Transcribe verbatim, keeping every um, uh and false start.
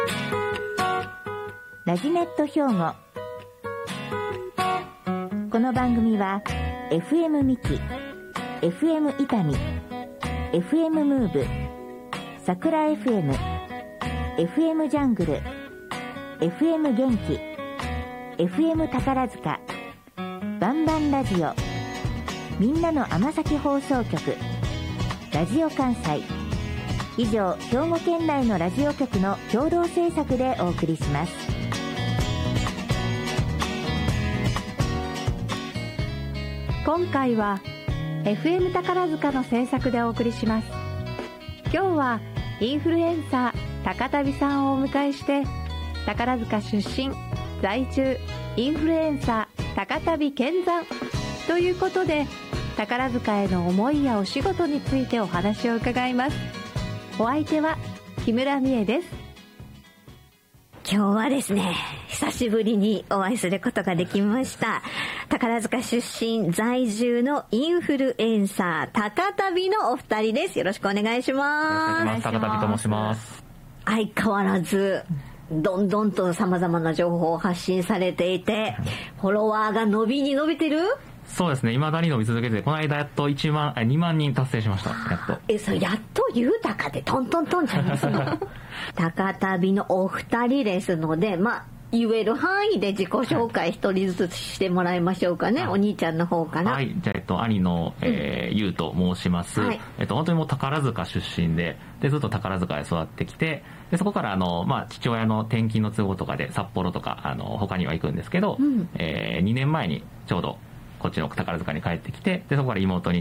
ラジネット兵庫。この番組は エフエム ミキ、エフエム 伊丹、エフエム ムーブ、桜 エフエム、エフエム ジャングル、エフエム 元気、エフエム 宝塚、バンバンラジオ、みんなの尼崎放送局、ラジオ関西。以上、兵庫県内のラジオ局の共同制作でお送りします。 今回は エフエム 宝塚の制作でお送りします。今日はインフルエンサー高旅さんをお迎えして、宝塚出身在住インフルエンサー高旅見参ということで、宝塚への思いやお仕事についてお話を伺います。お相手は木村美恵です。 今日はですね、久しぶりにお会いすることができました。宝塚出身在住のインフルエンサー高旅のお二人です。よろしくお願いします。 よろしくお願いします。高旅と申します。 相変わらずどんどんと様々な情報を発信されていて、フォロワーが伸びに伸びてる。 そうですね、未だに伸び続けて、この間やっといちまん、にまん人達成しました。やっと。 え、それやっと言うたかでトントントンじゃないですか。高旅のお二人ですので、まあ言える範囲で自己紹介一人ずつしてもらいましょうかね。お兄ちゃんの方から。 はい、じゃあ、えっと、兄の、えー、ゆうと申します。はい、えっと、本当にもう宝塚出身で、で、ずっと宝塚で育ってきて、で、そこから、あの、まあ、父親の転勤の都合とかで札幌とか、あの、他には行くんですけど、うん、えー、にねんまえにちょうど、こっちの宝塚に帰ってきて、で、そこから妹に